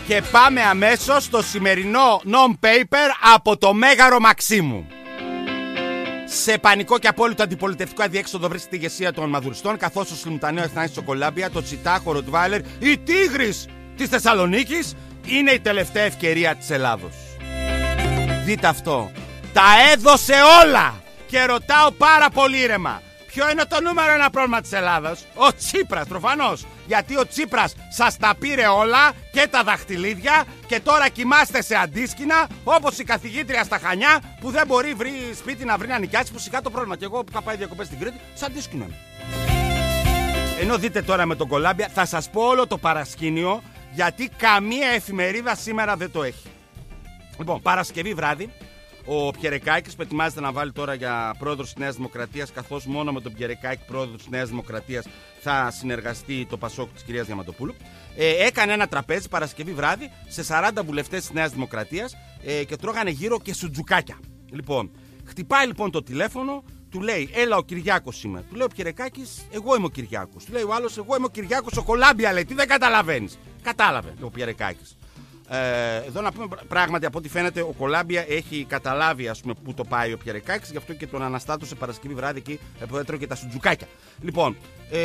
Και πάμε αμέσως στο σημερινό non-paper από το Μέγαρο Μαξίμου. Σε πανικό και απόλυτο αντιπολιτευτικό αδιέξοδο βρίσκεται η ηγεσία των μαδουριστών, καθώς ο Σλιμουτανέο Εθνάρχης στο Κολάμπια, το Τσιτάχο Ροτβάιλερ, η Τίγρης της Θεσσαλονίκης είναι η τελευταία ευκαιρία της Ελλάδος. Δείτε αυτό. Τα έδωσε όλα. Και ρωτάω πάρα πολύ ήρεμα, ποιο είναι το νούμερο ένα πρόβλημα της Ελλάδας? Ο Τσίπρας, προφανώς. Γιατί ο Τσίπρας σας τα πήρε όλα και τα δαχτυλίδια και τώρα κοιμάστε σε αντίσκηνα, όπως η καθηγήτρια στα Χανιά που δεν μπορεί βρει σπίτι να βρει να νοικιάσει, που σιγά το πρόβλημα. Και εγώ που είχα πάει διακοπές στην Κρήτη, σε αντίσκηνο. Ενώ δείτε τώρα με τον Κολάμπια, θα σας πω όλο το παρασκήνιο, γιατί καμία εφημερίδα σήμερα δεν το έχει. Λοιπόν, Παρασκευή βράδυ, ο Πιερεκάκης που ετοιμάζεται να βάλει τώρα για πρόεδρος της Νέας Δημοκρατίας, καθώς μόνο με τον Πιερεκάκη πρόεδρο της Νέας Δημοκρατίας θα συνεργαστεί το Πασόκ της κυρίας Διαμαντοπούλου, έκανε ένα τραπέζι Παρασκευή βράδυ σε 40 βουλευτές της Νέας Δημοκρατίας και τρώγανε γύρω και σουτζουκάκια. Λοιπόν, χτυπάει λοιπόν το τηλέφωνο, του λέει, έλα ο Κυριάκος είμαι. Του λέει ο Πιερεκάκης, εγώ είμαι ο Κυριάκος. Του λέει ο άλλος, εγώ είμαι ο Κυριάκος, ο Κολάμπια, λέει, τι δεν καταλαβαίνεις? Κατάλαβε ο Πιερεκάκης. Εδώ να πούμε πράγματι, από ό,τι φαίνεται ο Κολάμπια έχει καταλάβει, ας πούμε, που το πάει ο Πιερεκάκης, γι' αυτό και τον αναστάτωσε Παρασκευή βράδυ εκεί που έτρωγε και τα σουτζουκάκια. Λοιπόν,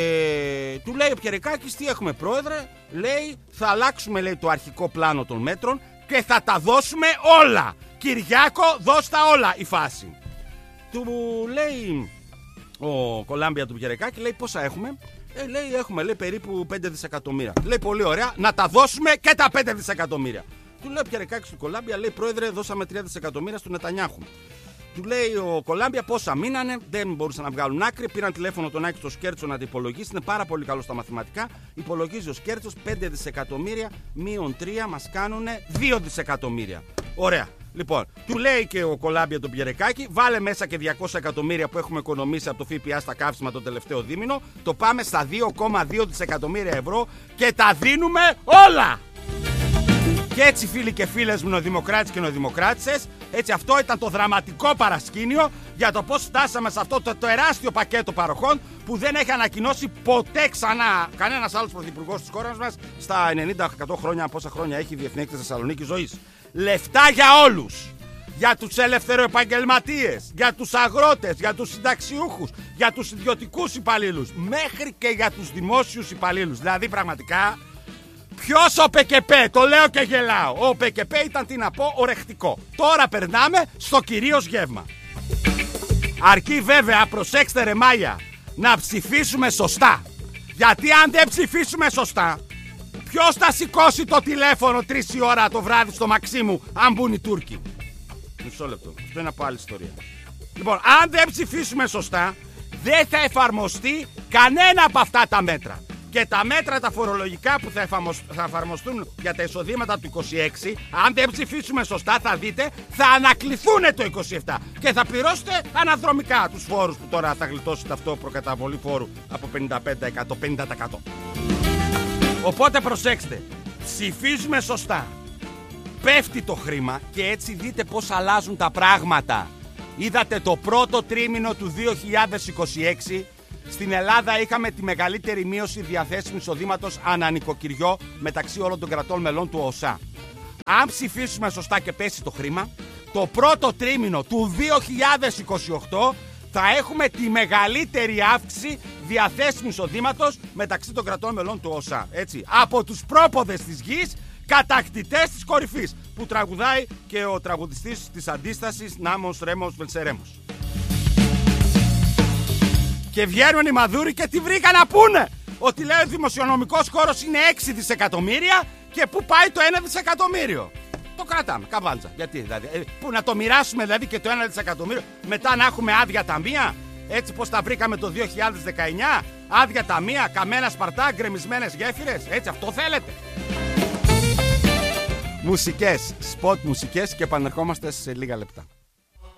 του λέει ο Πιερεκάκης, τι έχουμε πρόεδρε? Λέει, θα αλλάξουμε, λέει, το αρχικό πλάνο των μέτρων και θα τα δώσουμε όλα. Κυριάκο, δώσ' τα όλα, η φάση. Του λέει ο Κολάμπια του Πιερεκάκη, λέει, πόσα έχουμε? Λέει, έχουμε, λέει, περίπου 5 δισεκατομμύρια. Λέει, πολύ ωραία, να τα δώσουμε και τα 5 δισεκατομμύρια. Του λέει ο Πιερεκάκης του Κολάμπια, λέει, πρόεδρε, δώσαμε 3 δισεκατομμύρια στον Νετανιάχου. Του λέει ο Κολάμπια, πόσα μείνανε, δεν μπορούσαν να βγάλουν άκρη. Πήραν τηλέφωνο τον Άκη στο Σκέρτσο να τα υπολογίσει. Είναι πάρα πολύ καλό στα μαθηματικά. Υπολογίζει ο Σκέρτσος 5 δισεκατομμύρια μείον 3 μας κάνουν 2 δισεκατομμύρια. Ωραία. Λοιπόν, του λέει και ο Κολάμπια τον Πιερεκάκη, βάλε μέσα και 200 εκατομμύρια που έχουμε οικονομήσει από το ΦΠΑ στα καύσιμα το τελευταίο δίμηνο. Το πάμε στα 2,2 δισεκατομμύρια ευρώ και τα δίνουμε όλα! Και έτσι, φίλοι και φίλες μου, νεοδημοκράτες και νεοδημοκράτησες, έτσι αυτό ήταν το δραματικό παρασκήνιο για το πώς φτάσαμε σε αυτό το τεράστιο πακέτο παροχών που δεν έχει ανακοινώσει ποτέ ξανά κανένας άλλος πρωθυπουργός της χώρας μας στα 90-100 χρόνια, πόσα χρόνια έχει η Διεθνή Έκθεση Θεσσαλονίκης ζωής. Λεφτά για όλους. Για τους ελευθεροεπαγγελματίες, για τους αγρότες, για τους συνταξιούχους, για τους ιδιωτικούς υπαλλήλους, μέχρι και για τους δημόσιους υπαλλήλους. Δηλαδή πραγματικά, ποιος ο ΠΚΠ, το λέω και γελάω. Ο ΠΚΠ ήταν, τι να πω, ορεχτικό. Τώρα περνάμε στο κυρίως γεύμα. Αρκεί βέβαια, προσέξτε ρε μάγια, να ψηφίσουμε σωστά. Γιατί αν δεν ψηφίσουμε σωστά, ποιος θα σηκώσει το τηλέφωνο 3 η ώρα το βράδυ στο Μαξίμου, αν μπουν οι Τούρκοι? Μισό λεπτό, αυτό είναι από άλλη ιστορία. Λοιπόν, αν δεν ψηφίσουμε σωστά, δεν θα εφαρμοστεί κανένα από αυτά τα μέτρα. Και τα μέτρα τα φορολογικά που θα εφαρμοστούν για τα εισοδήματα του 26, αν δεν ψηφίσουμε σωστά, θα δείτε, θα ανακληθούν το 27 και θα πληρώσετε αναδρομικά τους φόρους που τώρα θα γλιτώσετε αυτό προκαταβολή φόρου από 55% 50%. Οπότε προσέξτε, ψηφίζουμε σωστά, πέφτει το χρήμα και έτσι δείτε πώς αλλάζουν τα πράγματα. Είδατε το πρώτο τρίμηνο του 2026 στην Ελλάδα είχαμε τη μεγαλύτερη μείωση διαθέσιμου εισοδήματος ανά νοικοκυριό μεταξύ όλων των κρατών μελών του ΟΣΑ. Αν ψηφίσουμε σωστά και πέσει το χρήμα, το πρώτο τρίμηνο του 2028 θα έχουμε τη μεγαλύτερη αύξηση διαθέσιμου εισοδήματος μεταξύ των κρατών μελών του ΟΣΑ. Έτσι, από τους πρόποδες της γης, κατακτητές της κορυφής, που τραγουδάει και ο τραγουδιστής της αντίστασης Νάμος Ρέμος Βελσερέμος. Και βγαίνουν οι μαδούροι και τι βρήκαν να πούνε? Ότι λέει ο δημοσιονομικός χώρος είναι 6 δισεκατομμύρια και πού πάει το 1 δισεκατομμύριο. Το κρατάμε, καβάλτσα. Γιατί δηλαδή, που να το μοιράσουμε δηλαδή και το 1 δισεκατομμύριο, μετά να έχουμε άδεια ταμεία, έτσι πως τα βρήκαμε το 2019, άδεια ταμεία, καμένα σπαρτά, γκρεμισμένες γέφυρες, έτσι αυτό θέλετε? Μουσικές, σποτ μουσικές και επανερχόμαστε σε λίγα λεπτά.